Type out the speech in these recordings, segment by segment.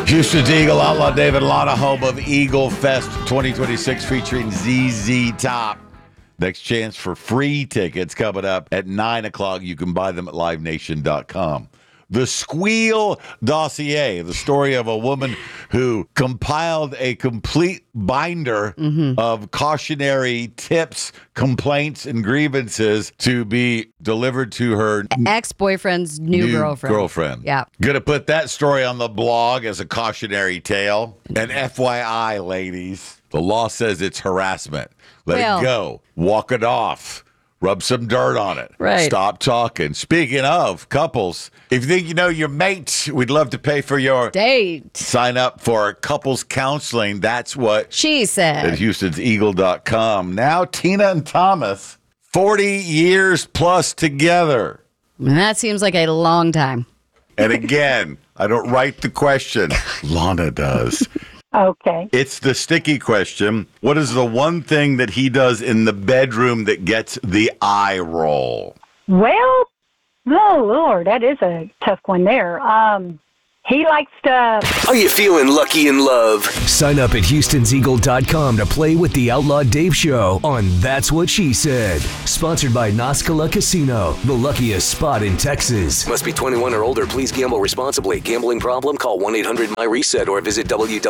Houston's Eagle, Outlaw David Lana, home of Eagle Fest 2026 featuring ZZ Top. Next chance for free tickets coming up at 9 o'clock. You can buy them at livenation.com. The Squeal Dossier, the story of a woman who compiled a complete binder of cautionary tips, complaints, and grievances to be delivered to her ex-boyfriend's new girlfriend. Yeah. Gonna put that story on the blog as a cautionary tale. And FYI, ladies, the law says it's harassment. Let it go. Walk it off. Rub some dirt on it. Right. Stop talking. Speaking of couples, if you think you know your mate, we'd love to pay for your date. Sign up for couples counseling. That's what she said at Houston'sEagle.com. Now, Tina and Thomas, 40 years plus together. And that seems like a long time. And again, I don't write the question. Lana does. Okay. It's the sticky question. What is the one thing that he does in the bedroom that gets the eye roll? Well, oh, Lord, that is a tough one there. He likes to... Are you feeling lucky in love? Sign up at Houston'sEagle.com to play with the Outlaw Dave Show on That's What She Said. Sponsored by Nascala Casino, the luckiest spot in Texas. Must be 21 or older. Please gamble responsibly. Gambling problem? Call 1-800-MY-RESET or visit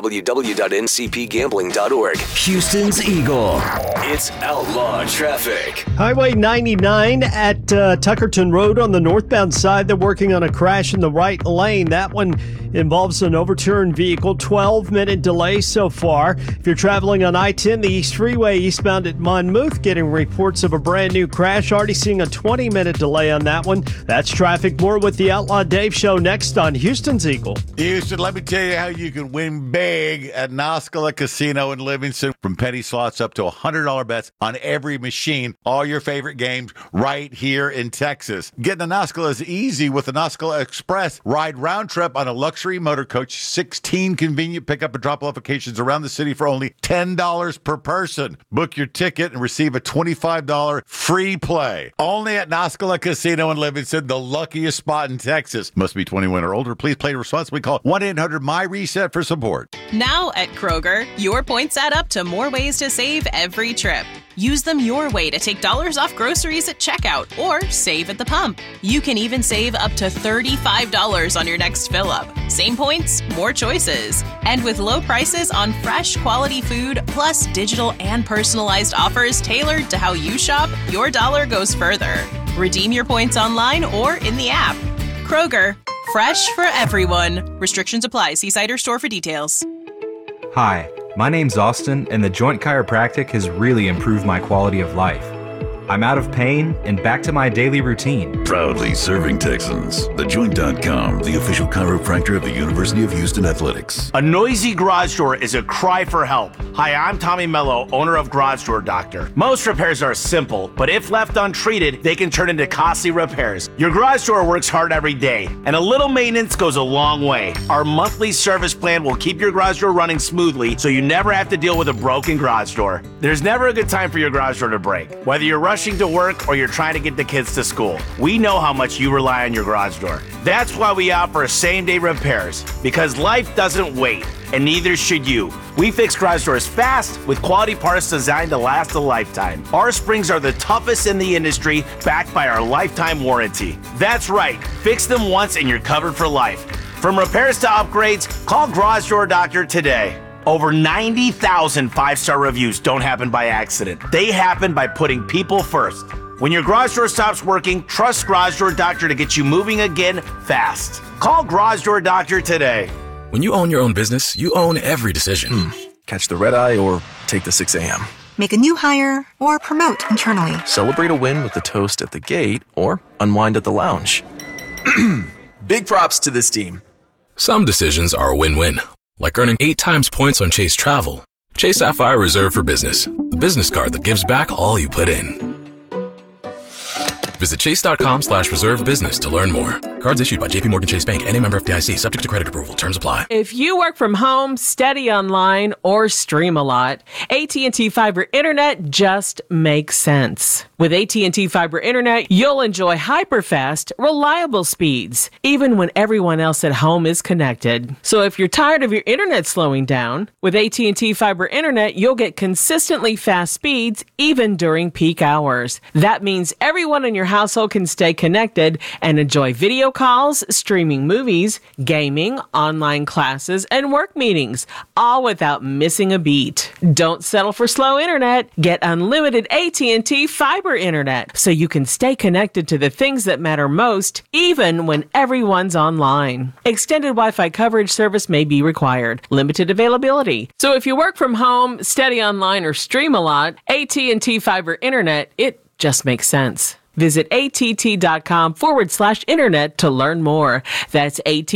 www.ncpgambling.org. Houston's Eagle. It's Outlaw Traffic. Highway 99 at Tuckerton Road on the northbound side. They're working on a crash in the right lane. That one involves an overturned vehicle. 12-minute delay so far. If you're traveling on I-10, the East Freeway eastbound at Monmouth, getting reports of a brand new crash. Already seeing a 20-minute delay on that one. That's traffic. More with the Outlaw Dave Show next on Houston's Eagle. Houston, let me tell you how you can win big at Nascala Casino in Livingston. From penny slots up to $100 bets on every machine. All your favorite games right here in Texas. Getting to Nascala is easy with the Nascala Express. Ride round trip on a luxury motor coach. 16 convenient pickup and drop-off locations around the city for only $10 per person. Book your ticket and receive a $25 free play. Only at Nascala Casino in Livingston, the luckiest spot in Texas. Must be 21 or older. Please play responsibly. Call 1-800-MY-RESET for support. Now at Kroger, your points add up to more ways to save every trip. Use them your way to take dollars off groceries at checkout or save at the pump. You can even save up to $35 on your next fill-up. Same points, more choices. And with low prices on fresh, quality food, plus digital and personalized offers tailored to how you shop, your dollar goes further. Redeem your points online or in the app. Kroger, fresh for everyone. Restrictions apply. See site or store for details. Hi, my name's Austin, and The Joint Chiropractic has really improved my quality of life. I'm out of pain and back to my daily routine. Proudly serving Texans. TheJoint.com, the official chiropractor of the University of Houston Athletics. A noisy garage door is a cry for help. Hi, I'm Tommy Mello, owner of Garage Door Doctor. Most repairs are simple, but if left untreated, they can turn into costly repairs. Your garage door works hard every day, and a little maintenance goes a long way. Our monthly service plan will keep your garage door running smoothly, so you never have to deal with a broken garage door. There's never a good time for your garage door to break. Whether you're rushing to work or you're trying to get the kids to school, we know how much you rely on your garage door. That's why we offer same-day repairs, because life doesn't wait, and neither should you. We fix garage doors fast with quality parts designed to last a lifetime. Our springs are the toughest in the industry, backed by our lifetime warranty. That's right, fix them once and you're covered for life. From repairs to upgrades, call Garage Door Doctor today. Over 90,000 five-star reviews don't happen by accident. They happen by putting people first. When your garage door stops working, trust Garage Door Doctor to get you moving again fast. Call Garage Door Doctor today. When you own your own business, you own every decision. Catch the red eye or take the 6 a.m. Make a new hire or promote internally. Celebrate a win with the toast at the gate or unwind at the lounge. Big props to this team. Some decisions are a win-win, like earning 8 times points on Chase Travel. Chase Sapphire Reserve for Business, the business card that gives back all you put in. Visit chase.com/reserve business to learn more. Cards issued by JPMorgan Chase Bank and a member FDIC, subject to credit approval. Terms apply. If you work from home, study online, or stream a lot, AT&T Fiber Internet just makes sense. With AT&T Fiber Internet, you'll enjoy hyper-fast, reliable speeds, even when everyone else at home is connected. So if you're tired of your internet slowing down, with AT&T Fiber Internet, you'll get consistently fast speeds, even during peak hours. That means everyone in your household can stay connected and enjoy video calls, streaming movies, gaming, online classes, and work meetings, all without missing a beat. Don't settle for slow internet. Get unlimited AT&T Fiber Internet so you can stay connected to the things that matter most, even when everyone's online. Extended Wi-Fi coverage service may be required. Limited availability. So if you work from home, study online, or stream a lot, AT&T Fiber Internet, it just makes sense. Visit att.com/internet to learn more. That's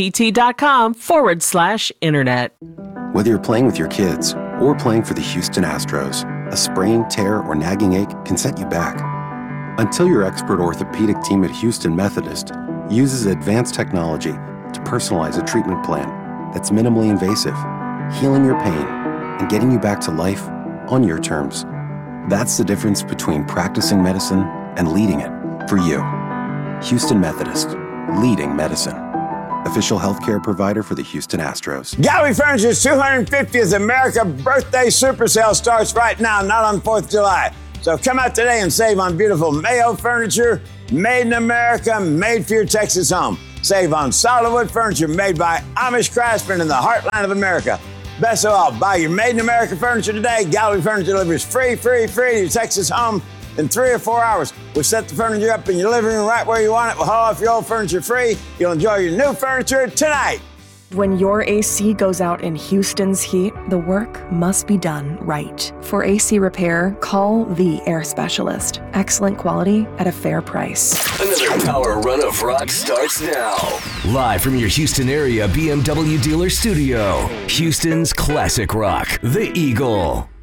att.com/internet. Whether you're playing with your kids or playing for the Houston Astros, a sprain, tear, or nagging ache can set you back. Until your expert orthopedic team at Houston Methodist uses advanced technology to personalize a treatment plan that's minimally invasive, healing your pain and getting you back to life on your terms. That's the difference between practicing medicine and leading it for you. Houston Methodist, leading medicine. Official healthcare provider for the Houston Astros. Gallery Furniture's 250th America Birthday Super Sale starts right now, not on 4th of July. So come out today and save on beautiful Mayo furniture, made in America, made for your Texas home. Save on solid wood furniture made by Amish craftsmen in the heartland of America. Best of all, buy your made in America furniture today. Gallery Furniture delivers free to your Texas home in 3 or 4 hours. We'll set the furniture up in your living room right where you want it. We'll haul off your old furniture free. You'll enjoy your new furniture tonight. When your AC goes out in Houston's heat, the work must be done right. For AC repair, call the Air Specialist. Excellent quality at a fair price. Another power run of rock starts now. Live from your Houston area BMW dealer studio, Houston's classic rock, The Eagle.